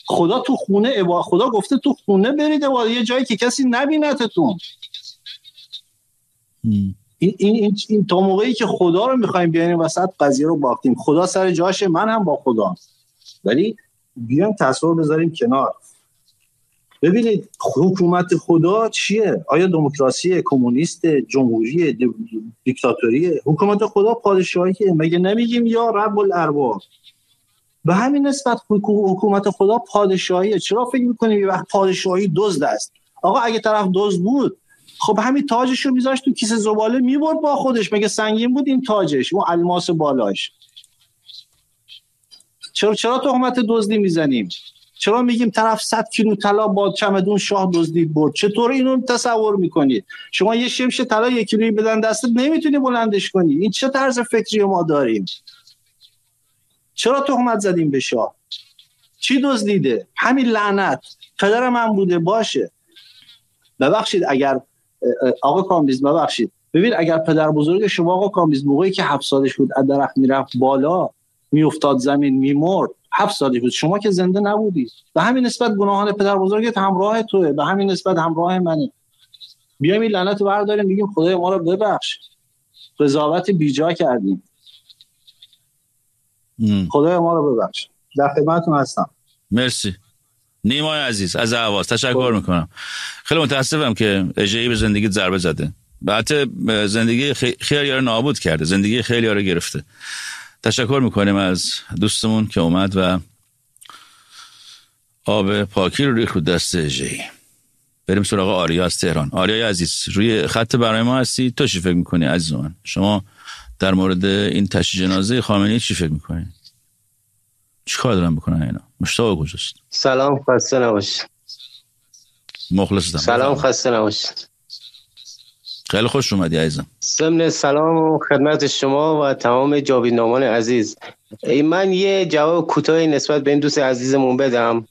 خدا تو خونه خدا گفته تو خونه برید یه جایی که کسی نبینتتون. این تا موقعی که خدا رو میخوایم بیاریم وسط قضیه رو باختیم. خدا سر جاشه، من هم با خدا، ولی بیایم تصویر بذاریم کنار. ببینید حکومت خدا چیه؟ آیا دموکراسی، کمونیست، جمهوری، دیکتاتوری؟ حکومت خدا پادشاهیه. مگه نمیگیم یا رب الارباب؟ به همین نسبت حکومت خدا پادشاهیه. چرا فکر میکنیم یه وقت پادشاهی دزد است؟ آقا اگه طرف دزد بود خب همین تاجشو میذاشت تو کیسه زباله میبرد با خودش. مگه سنگین بود این تاجش، اون الماس بالاش؟ چرا تهمت دزدی میزنیم؟ چرا میگیم طرف 100 کیلو طلا با چمدون شاه دزدید برد؟ چطور اینو تصور میکنید؟ شما یه شمش طلا 1 کیلویی بدن دستت نمیتونی بلندش کنی. این چه طرز فکری ما داریم؟ چرا تهمت زدیم به شاه؟ چی دزدیده؟ همین لعنت پدر من بوده باشه. ببخشید اگر آقا کامبیز، ببخشید، ببین اگر پدر بزرگ شما آقا کامبیز موقعی که 7 سالش بود از درخت میرفت بالا میافتاد زمین میمرد، 7 سالش بود، شما که زنده نبودید. به همین نسبت گناهان پدر بزرگت همراه توئه، به همین نسبت همراه منه. بیایم این لعنت رو برداریم بگیم خدای ما رو ببخش، قضاوت بیجا کردیم، خدای ما رو ببخش. در خدمتتون هستم. مرسی نیمای عزیز از اهواز، تشکر میکنم. خیلی متاسفم که اژه‌ای به زندگیت ضربه زده، البته زندگی خیلی رو نابود کرده، زندگی خیلی رو گرفته. تشکر میکنیم از دوستمون که اومد و آب پاکی رو ریخت رو دست اژه‌ای. بریم سراغ آریا از تهران. آریا عزیز روی خط برای ما هستی، تو چی فکر میکنی عزیز من؟ شما در مورد این تشییع جنازه خامنه‌ای چی فکر میکنی؟ چی کار دارن بکنن اینا؟ مشتاق کجاست؟ سلام، خسته نباشید. مخلصم. سلام، خسته نباشید. خیلی خوش اومدی عزیزم. ضمن سلام خدمت شما و تمام جاویدنامان عزیز. من یه جواب کوتاهی نسبت به این دوست عزیزمون بدم.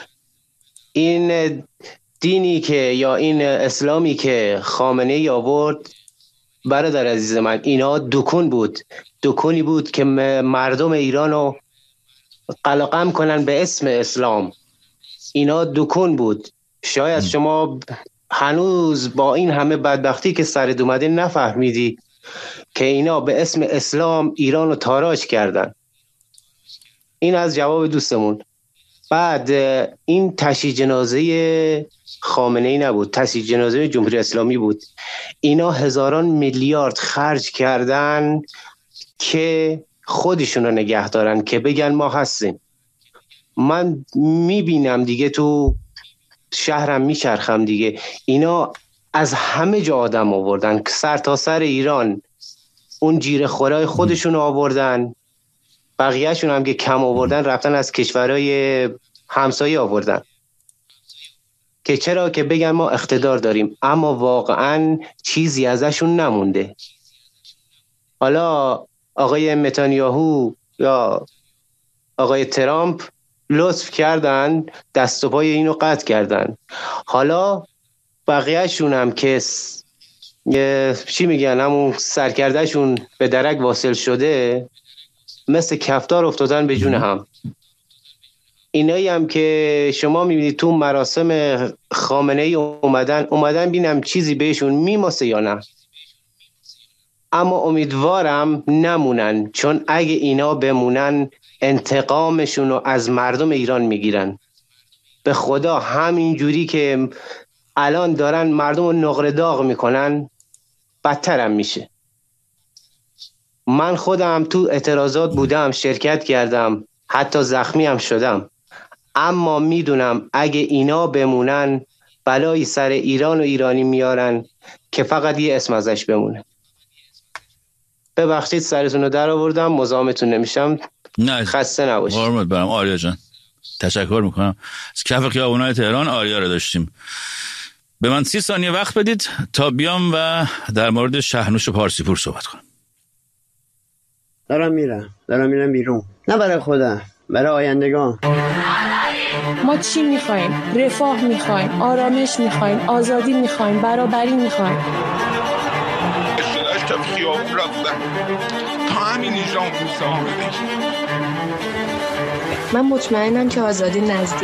این دینی که یا این اسلامی که خامنه‌ای آورد، برادر عزیز من، اینا دکونی بود که مردم ایرانو قلقم کنن به اسم اسلام. اینا دکون بود. شاید شما هنوز با این همه بدبختی که سرت اومده نفهمیدی که اینا به اسم اسلام ایرانو تاراج کردن. این از جواب دوستمون. بعد این تشییع جنازه خامنه‌ای نبود، تشییع جنازه جمهوری اسلامی بود. اینا هزاران میلیارد خرج کردن که خودشونو نگه دارن، که بگن ما هستیم. من میبینم دیگه، تو شهرم میچرخم دیگه، اینا از همه جا آدم آوردن، سر تا سر ایران اون جیره خورای خودشون آوردن، بقیهشون هم که کم آوردن رفتن از کشورهای همسایه آوردن. که چرا؟ که بگن ما اقتدار داریم، اما واقعا چیزی ازشون نمونده. حالا آقای نتانیاهو یا آقای ترامپ لطف کردن دست و پای اینو قطع کردن. حالا بقیهشون هم که چی میگن، همون سرکردهشون به درک واصل شده، مثل کفتار افتادن به جون هم. اینایی هم که شما میبینید تو مراسم خامنه‌ای اومدن بینم چیزی بهشون میماسه یا نه. اما امیدوارم نمونن، چون اگه اینا بمونن انتقامشون رو از مردم ایران میگیرن. به خدا همین جوری که الان دارن مردم رو نقره داغ میکنن بدترم میشه. من خودم تو اعتراضات بودم، شرکت کردم، حتی زخمی هم شدم، اما میدونم اگه اینا بمونن بلایی سر ایران و ایرانی میارن که فقط یه اسم ازش بمونه. ببخشید سرتون رو در آوردم، مزاحمتون نمیشم. نه خسته نباشید. قربونت برم آریا جان، تشکر میکنم. از کف خیابونای تهران آریا رو داشتیم. به من 30 ثانیه وقت بدید تا بیام و در مورد شهرنوش پارسیپور صحبت کنم. دارم میرم بیرون، نه برای خودم، برای آیندگان. ما چی میخوایم؟ رفاه میخوایم، آرامش میخوایم، آزادی میخوایم، برابری میخوایم. اشتراش تا خیابون رفتن تا همین نظام روزه ها ببینیم. من مطمئنم که آزادی نزدیک